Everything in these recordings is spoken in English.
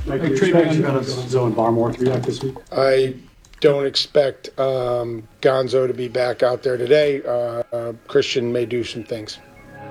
Trey Gonzo and Barmore to be back this week. I don't expect Gonzo to be back out there today. Christian may do some things.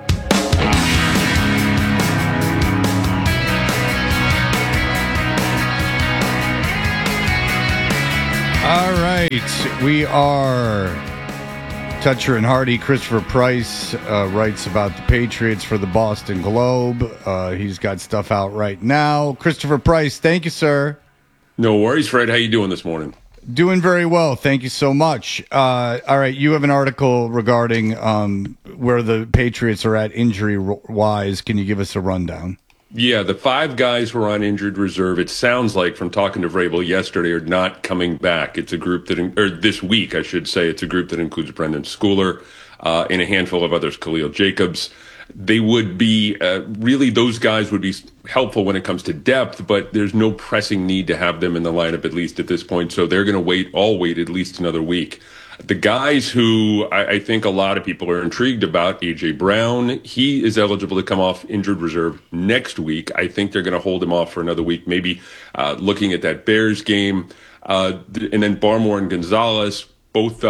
All right, we are Toucher and Hardy. Christopher Price writes about the Patriots for the Boston Globe. He's got stuff out right now. Christopher Price, thank you, sir. No worries, Fred. How you doing this morning? Doing very well. Thank you so much. All right, you have an article regarding where the Patriots are at injury-wise. Can you give us a rundown? Yeah, the 5 guys who are on injured reserve, it sounds like from talking to Vrabel yesterday, are not coming back. It's a group that, or this week, I should say, it's a group that includes Brendan Schooler and a handful of others, Khalil Jacobs. They would be, really, those guys would be helpful when it comes to depth, but there's no pressing need to have them in the lineup, at least at this point. So they're going to all wait at least another week. The guys who I think a lot of people are intrigued about, A.J. Brown, he is eligible to come off injured reserve next week. I think they're going to hold him off for another week, maybe looking at that Bears game. And then Barmore and Gonzalez, both,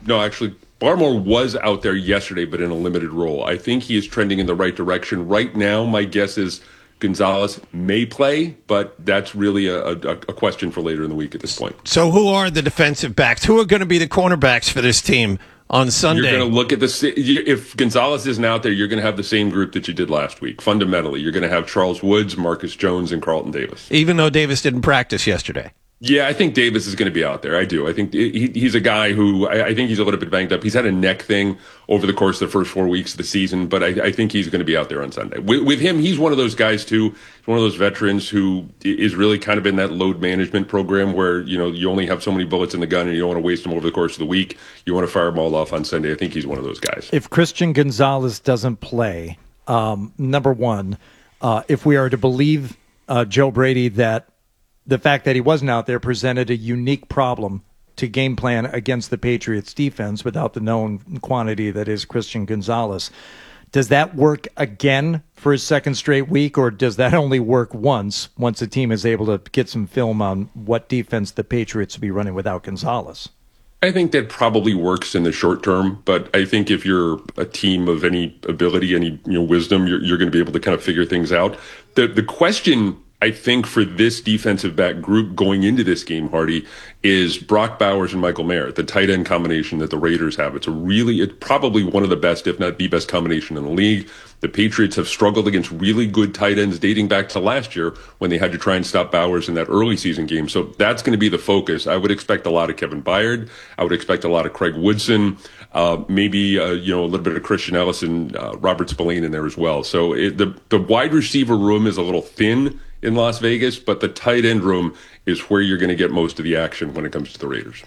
Barmore was out there yesterday, but in a limited role. I think he is trending in the right direction. Right now, my guess is Gonzalez may play, but that's really a question for later in the week at this point. So who are the defensive backs? Who are going to be the cornerbacks for this team on Sunday? You're going to look at if Gonzalez isn't out there, you're going to have the same group that you did last week. Fundamentally, you're going to have Charles Woods, Marcus Jones, and Carlton Davis. Even though Davis didn't practice yesterday. Yeah, I think Davis is going to be out there. I do. I think he's a guy who I think he's a little bit banged up. He's had a neck thing over the course of the first 4 weeks of the season, but I think he's going to be out there on Sunday. With him, he's one of those guys too. He's one of those veterans who is really kind of in that load management program where you only have so many bullets in the gun and you don't want to waste them over the course of the week. You want to fire them all off on Sunday. I think he's one of those guys. If Christian Gonzalez doesn't play, number one, if we are to believe Joe Brady that the fact that he wasn't out there presented a unique problem to game plan against the Patriots defense without the known quantity that is Christian Gonzalez. Does that work again for his second straight week, or does that only work once the team is able to get some film on what defense the Patriots will be running without Gonzalez? I think that probably works in the short term, but I think if you're a team of any ability, any wisdom, you're going to be able to kind of figure things out. The question, I think, for this defensive back group going into this game, Hardy, is Brock Bowers and Michael Mayer, the tight end combination that the Raiders have. It's probably one of the best, if not the best combination in the league. The Patriots have struggled against really good tight ends dating back to last year when they had to try and stop Bowers in that early season game. So that's going to be the focus. I would expect a lot of Kevin Byard. I would expect a lot of Craig Woodson, maybe a little bit of Christian Ellison, Robert Spillane in there as well. So the wide receiver room is a little thin in Las Vegas, but the tight end room is where you're going to get most of the action when it comes to the Raiders.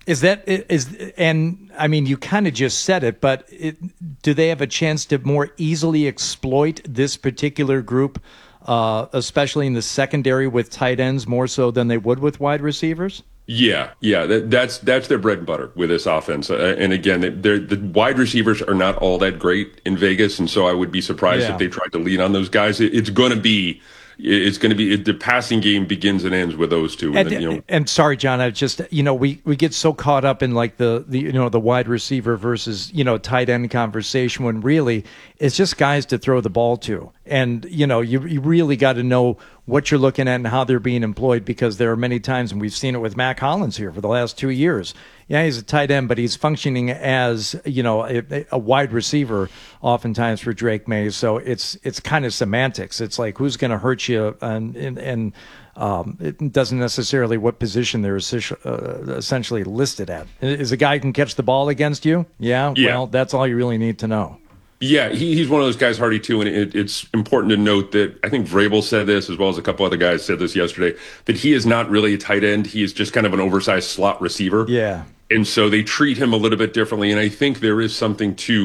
And I mean, you kind of just said it, but do they have a chance to more easily exploit this particular group, especially in the secondary with tight ends, more so than they would with wide receivers? Yeah, that's their bread and butter with this offense. And again, the wide receivers are not all that great in Vegas, and so I would be surprised if they tried to lean on those guys. It's going to be the passing game begins and ends with those two. And sorry, John, I just we get so caught up in like the wide receiver versus tight end conversation when really it's just guys to throw the ball to, and you really got to know what you're looking at and how they're being employed, because there are many times, and we've seen it with Mac Hollins here for the last 2 years. Yeah, he's a tight end, but he's functioning as a wide receiver oftentimes for Drake Mays. So it's kind of semantics. It's like who's going to hurt you, and it doesn't necessarily what position they're essentially listed at. Is a guy who can catch the ball against you? Yeah. Well, that's all you really need to know. Yeah, he's one of those guys, Hardy, too, and it's important to note that I think Vrabel said this, as well as a couple other guys said this yesterday, that he is not really a tight end. He is just kind of an oversized slot receiver. Yeah. And so they treat him a little bit differently, and I think there is something to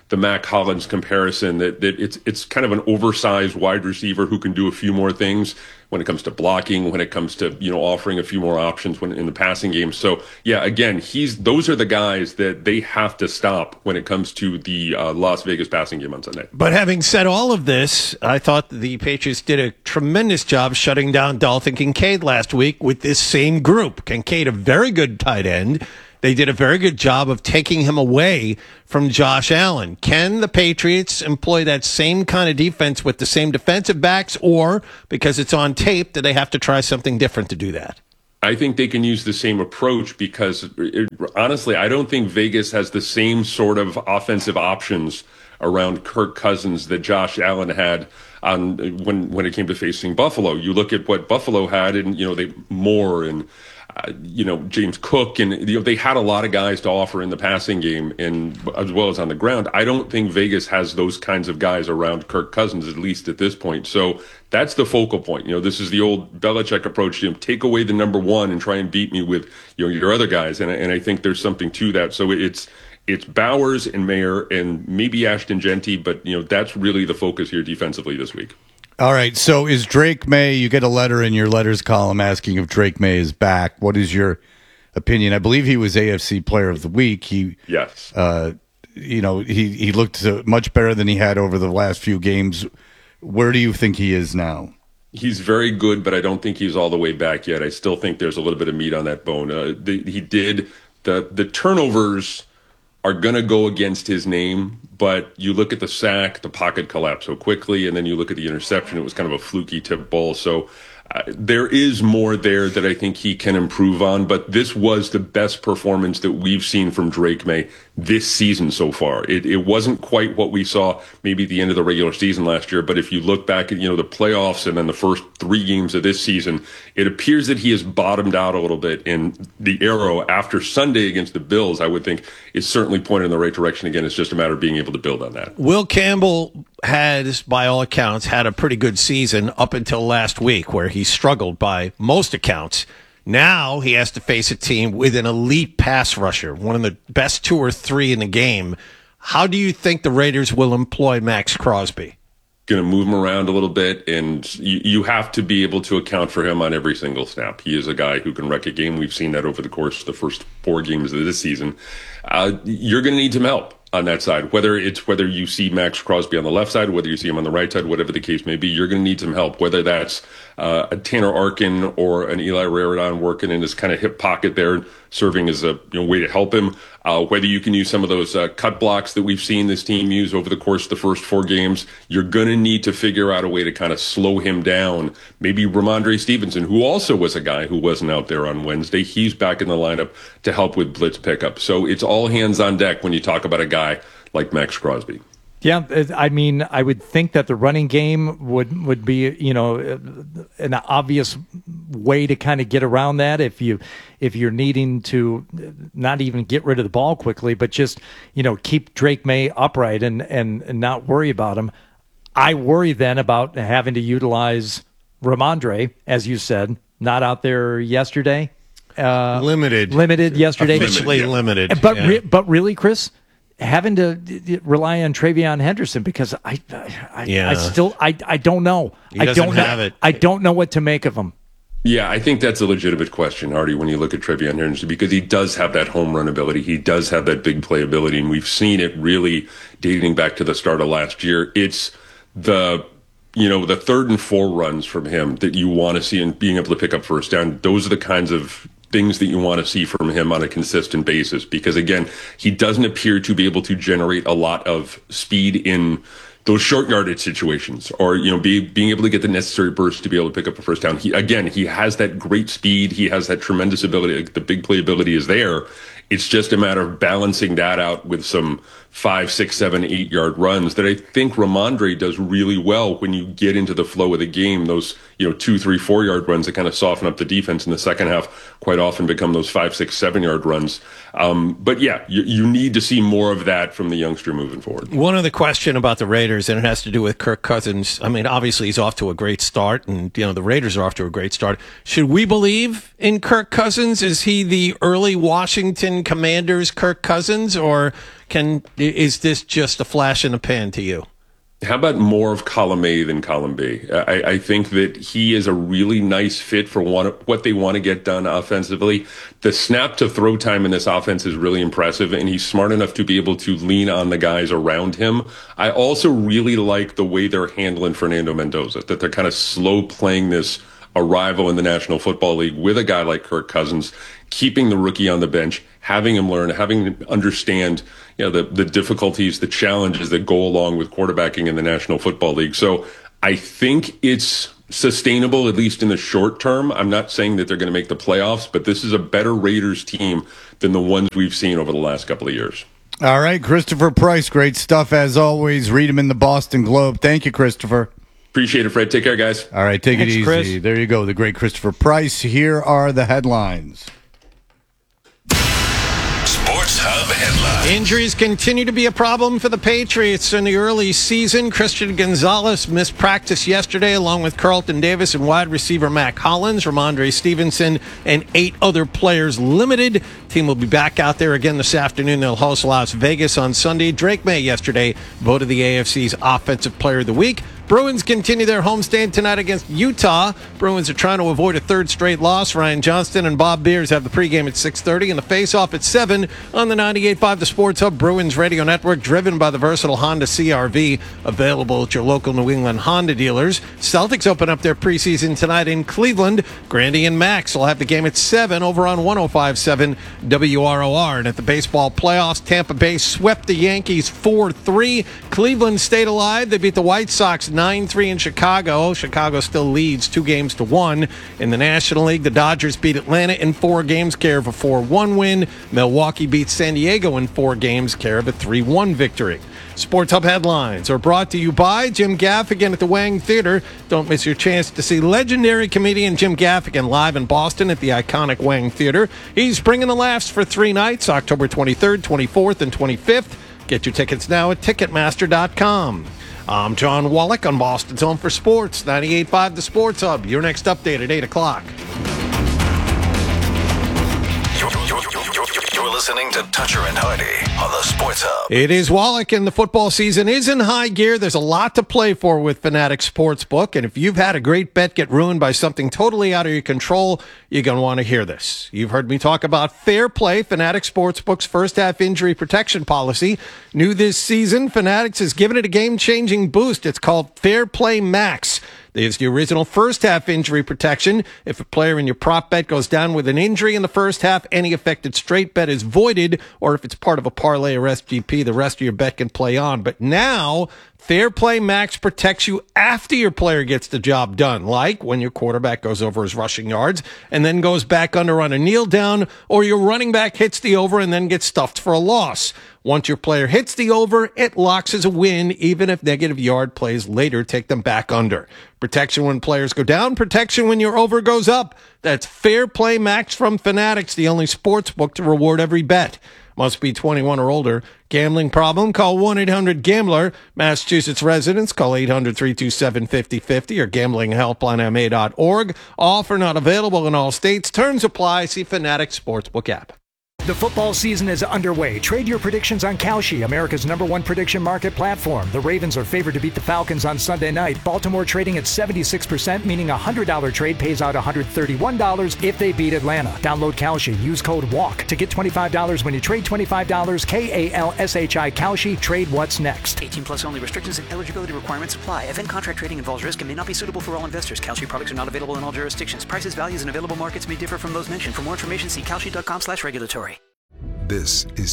the Mac Hollins comparison that it's kind of an oversized wide receiver who can do a few more things when it comes to blocking, when it comes to, offering a few more options when in the passing game. So yeah, again, those are the guys that they have to stop when it comes to the Las Vegas passing game on Sunday. But having said all of this, I thought the Patriots did a tremendous job shutting down Dalton Kincaid last week with this same group. Kincaid, a very good tight end. They did a very good job of taking him away from Josh Allen. Can the Patriots employ that same kind of defense with the same defensive backs, or because it's on tape, do they have to try something different to do that? I think they can use the same approach because, honestly, I don't think Vegas has the same sort of offensive options around Kirk Cousins that Josh Allen had when it came to facing Buffalo. You look at what Buffalo had, and they Moore and James Cook, and they had a lot of guys to offer in the passing game and as well as on the ground. I don't think Vegas has those kinds of guys around Kirk Cousins, at least at this point. So that's the focal point. This is the old Belichick approach. Take away the number one and try and beat me with your other guys. And I think there's something to that. So it's Bowers and Mayer and maybe Ashton Genty, but that's really the focus here defensively this week. All right, so is Drake May, you get a letter in your letters column asking if Drake May is back. What is your opinion? I believe he was AFC Player of the Week. Yes. He looked much better than he had over the last few games. Where do you think he is now? He's very good, but I don't think he's all the way back yet. I still think there's a little bit of meat on that bone. The turnovers are going to go against his name, but you look at the sack, the pocket collapsed so quickly, and then you look at the interception, it was kind of a fluky tip ball. So there is more there that I think he can improve on, but this was the best performance that we've seen from Drake May this season so far. It wasn't quite what we saw maybe at the end of the regular season last year, but if you look back at, the playoffs and then the first 3 games of this season, it appears that he has bottomed out a little bit, and the arrow after Sunday against the Bills, I would think, is certainly pointed in the right direction again. It's just a matter of being able to build on that. Will Campbell has, by all accounts, had a pretty good season up until last week, where he struggled by most accounts. Now he has to face a team with an elite pass rusher, one of the best 2 or 3 in the game. How do you think the Raiders will employ Max Crosby? Going to move him around a little bit, and you have to be able to account for him on every single snap. He is a guy who can wreck a game. We've seen that over the course of the first 4 games of this season. You're going to need some help on that side, whether you see Max Crosby on the left side, whether you see him on the right side, whatever the case may be, you're going to need some help, whether that's a Tanner Arkin or an Eli Raridon working in his kind of hip pocket there, serving as a way to help him, whether you can use some of those cut blocks that we've seen this team use over the course of the first 4 games. You're going to need to figure out a way to kind of slow him down. Maybe Ramondre Stevenson, who also was a guy who wasn't out there on Wednesday, he's back in the lineup to help with blitz pickup. So it's all hands on deck when you talk about a guy like Max Crosby. Yeah, I mean, I would think that the running game would be, an obvious way to kind of get around that if you're needing to not even get rid of the ball quickly, but just, keep Drake May upright and not worry about him. I worry then about having to utilize Ramondre, as you said, not out there yesterday. Limited yesterday. Officially limited. But yeah. But really, Chris, having to rely on Travion Henderson, because I don't know. I don't know what to make of him. Yeah, I think that's a legitimate question, Hardy, when you look at Travion Henderson, because he does have that home run ability. He does have that big play ability, and we've seen it really dating back to the start of last year. It's the 3rd and 4 runs from him that you want to see, and being able to pick up first down. Those are the kinds of things that you want to see from him on a consistent basis, because again, he doesn't appear to be able to generate a lot of speed in those short yardage situations, or being able to get the necessary burst to be able to pick up a first down. He has that great speed. He has that tremendous ability. The big play ability is there. It's just a matter of balancing that out with some 5, 6, 7, 8 yard runs that I think Ramondre does really well when you get into the flow of the game. Those 2, 3, 4 yard runs that kind of soften up the defense in the second half quite often become those 5, 6, 7 yard runs. But yeah, you need to see more of that from the youngster moving forward. One other question about the Raiders, and it has to do with Kirk Cousins. I mean, obviously he's off to a great start, and the Raiders are off to a great start. Should we believe in Kirk Cousins? Is he the early Washington Washington Commanders Kirk Cousins, or is this just a flash in the pan to you? How about more of column A than column B? I think that he is a really nice fit for what they want to get done offensively. The snap to throw time in this offense is really impressive, and he's smart enough to be able to lean on the guys around him. I also really like the way they're handling Fernando Mendoza, that they're kind of slow playing this arrival in the National Football League with a guy like Kirk Cousins, keeping the rookie on the bench, having him learn, having him understand, the difficulties, the challenges that go along with quarterbacking in the National Football League. So I think it's sustainable, at least in the short term. I'm not saying that they're going to make the playoffs, but this is a better Raiders team than the ones we've seen over the last couple of years. All right, Christopher Price, great stuff as always. Read him in the Boston Globe. Thank you, Christopher. Appreciate it, Fred. Take care, guys. All right, take it easy. Chris. There you go, the great Christopher Price. Here are the headlines. Sports Hub headline. Injuries continue to be a problem for the Patriots in the early season. Christian Gonzalez missed practice yesterday along with Carlton Davis and wide receiver Mac Hollins, Ramondre Stevenson, and 8 other players limited. Team will be back out there again this afternoon. They'll host Las Vegas on Sunday. Drake May yesterday voted the AFC's Offensive Player of the Week. Bruins continue their homestand tonight against Utah. Bruins are trying to avoid a third straight loss. Ryan Johnston and Bob Beers have the pregame at 6:30 and the face-off at 7 on the 98.5 The Sports Hub Bruins Radio Network, driven by the versatile Honda CR-V, available at your local New England Honda dealers. Celtics open up their preseason tonight in Cleveland. Grandy and Max will have the game at 7 over on 105.7 WROR. And at the baseball playoffs, Tampa Bay swept the Yankees 4-3. Cleveland stayed alive. They beat the White Sox 9-3 in Chicago. Chicago still leads 2-1. In the National League, the Dodgers beat Atlanta in 4 games, care of a 4-1 win. Milwaukee beat San Diego in 4 games, care of a 3-1 victory. Sports Hub headlines are brought to you by Jim Gaffigan at the Wang Theater. Don't miss your chance to see legendary comedian Jim Gaffigan live in Boston at the iconic Wang Theater. He's bringing the laughs for 3 nights, October 23rd, 24th, and 25th. Get your tickets now at Ticketmaster.com. I'm John Wallach on Boston's Home for Sports, 98.5 The Sports Hub. Your next update at 8 o'clock. You're listening to Toucher and Hardy on the Sports Hub. It is Wallach, and the football season is in high gear. There's a lot to play for with Fanatics Sportsbook, and if you've had a great bet get ruined by something totally out of your control, you're going to want to hear this. You've heard me talk about Fair Play, Fanatics Sportsbook's first-half injury protection policy. New this season, Fanatics has given it a game-changing boost. It's called Fair Play Max. There's the original first-half injury protection. If a player in your prop bet goes down with an injury in the first half, any affected straight bet is voided, or if it's part of a parlay or SGP, the rest of your bet can play on. But now, Fair Play Max protects you after your player gets the job done, like when your quarterback goes over his rushing yards and then goes back under on a kneel down, or your running back hits the over and then gets stuffed for a loss. Once your player hits the over, it locks as a win, even if negative yard plays later take them back under. Protection when players go down, protection when your over goes up. That's Fair Play Max from Fanatics, the only sports book to reward every bet. Must be 21 or older. Gambling problem? Call 1-800-GAMBLER. Massachusetts residents, call 800-327-5050 or gamblinghelplinema.org. Offer not available in all states. Terms apply. See Fanatics Sportsbook app. The football season is underway. Trade your predictions on Kalshi, America's #1 prediction market platform. The Ravens are favored to beat the Falcons on Sunday night. Baltimore trading at 76%, meaning a $100 trade pays out $131 if they beat Atlanta. Download Kalshi. Use code WALK to get $25 when you trade $25. KALSHI Kalshi. Trade what's next. 18 plus only. Restrictions and eligibility requirements apply. Event contract trading involves risk and may not be suitable for all investors. Kalshi products are not available in all jurisdictions. Prices, values, and available markets may differ from those mentioned. For more information, see kalshi.com/regulatory. This is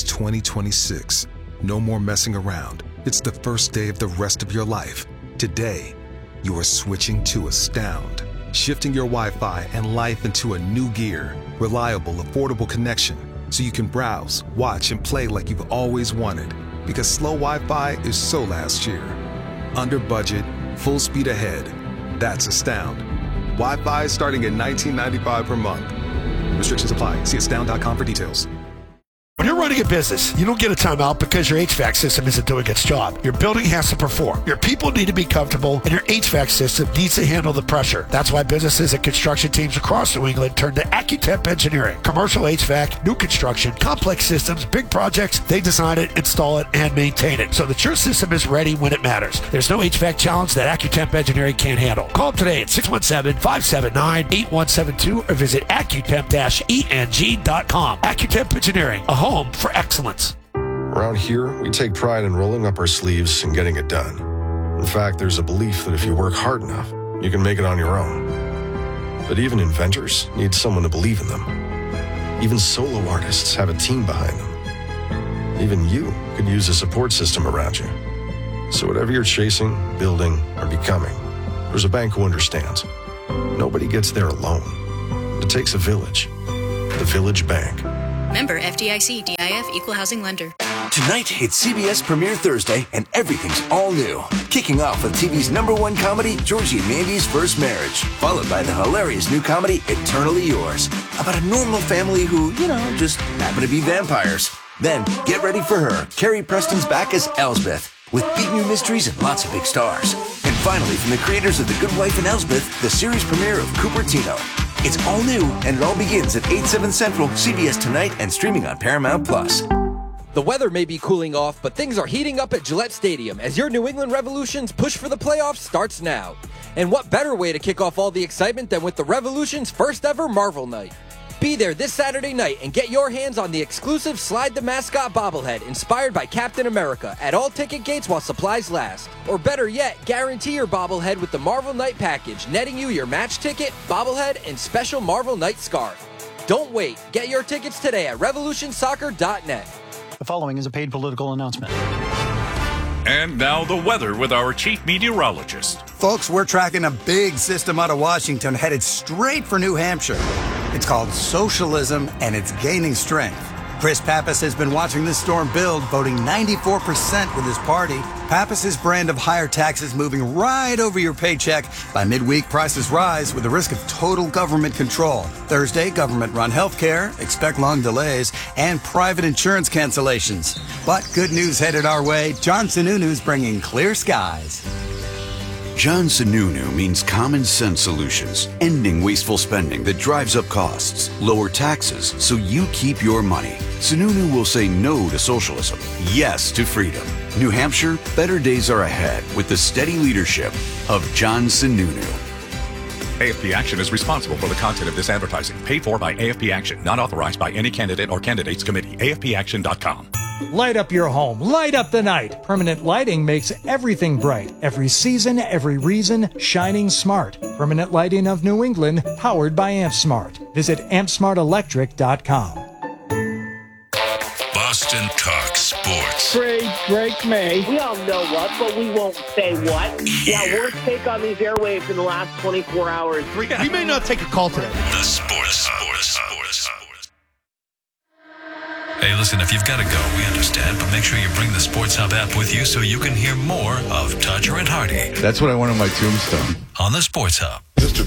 2026. No more messing around. It's the first day of the rest of your life. Today, you are switching to Astound. Shifting your Wi-Fi and life into a new gear. Reliable, affordable connection. So you can browse, watch, and play like you've always wanted. Because slow Wi-Fi is so last year. Under budget, full speed ahead. That's Astound. Wi-Fi starting at $19.95 per month. Restrictions apply. See astound.com for details. When you're you're running a business, you don't get a timeout because your HVAC system isn't doing its job. Your building has to perform. Your people need to be comfortable, and your HVAC system needs to handle the pressure. That's why businesses and construction teams across New England turn to AccuTemp Engineering. Commercial HVAC, new construction, complex systems, big projects, they design it, install it, and maintain it so that your system is ready when it matters. There's no HVAC challenge that AccuTemp Engineering can't handle. Call them today at 617-579-8172 or visit AccuTemp-ENG.com. AccuTemp Engineering, a home for excellence. Around here, we take pride in rolling up our sleeves and getting it done. In fact, there's a belief that if you work hard enough, you can make it on your own. But even inventors need someone to believe in them. Even solo artists have a team behind them. Even you could use a support system around you. So whatever you're chasing, building, or becoming, there's a bank who understands. Nobody gets there alone. It takes a village. The Village Bank. Member FDIC, DIF, Equal Housing Lender. Tonight, it's CBS Premiere Thursday, and everything's all new. Kicking off with TV's #1 comedy, Georgie and Mandy's First Marriage, followed by the hilarious new comedy, Eternally Yours, about a normal family who, just happen to be vampires. Then, get ready for her. Carrie Preston's back as Elsbeth, with big new mysteries and lots of big stars. And finally, from the creators of The Good Wife and Elsbeth, the series premiere of Cupertino. It's all new, and it all begins at 8/7 Central, CBS Tonight, and streaming on Paramount+. The weather may be cooling off, but things are heating up at Gillette Stadium as your New England Revolution's push for the playoffs starts now. And what better way to kick off all the excitement than with the Revolution's first ever Marvel Night? Be there this Saturday night and get your hands on the exclusive Slide the Mascot bobblehead inspired by Captain America at all ticket gates while supplies last. Or better yet, guarantee your bobblehead with the Marvel Night package, netting you your match ticket, bobblehead, and special Marvel Night scarf. Don't wait. Get your tickets today at revolutionsoccer.net. The following is a paid political announcement. And now the weather with our chief meteorologist. Folks, we're tracking a big system out of Washington headed straight for New Hampshire. It's called socialism, and it's gaining strength. Chris Pappas has been watching this storm build, voting 94% with his party. Pappas's brand of higher taxes moving right over your paycheck. By midweek, prices rise with the risk of total government control. Thursday, government-run healthcare, expect long delays, and private insurance cancellations. But good news headed our way. John Sununu's bringing clear skies. John Sununu means common sense solutions, ending wasteful spending that drives up costs, lower taxes so you keep your money. Sununu will say no to socialism, yes to freedom. New Hampshire, better days are ahead with the steady leadership of John Sununu. AFP Action is responsible for the content of this advertising, paid for by AFP Action, not authorized by any candidate or candidates committee. AFPAction.com. Light up your home. Light up the night. Permanent lighting makes everything bright. Every season, every reason, shining smart. Permanent Lighting of New England, powered by AmpSmart. Visit ampsmartelectric.com. Boston Talk Sports. Trade Drake May. We all know what, but we won't say what. Yeah, worst take on these airwaves in the last 24 hours. We may not take a call today. The Sports. Hey, listen, if you've got to go, we understand, but make sure you bring the Sports Hub app with you so you can hear more of Toucher and Hardy That's what I want on my tombstone. on the Sports Hub.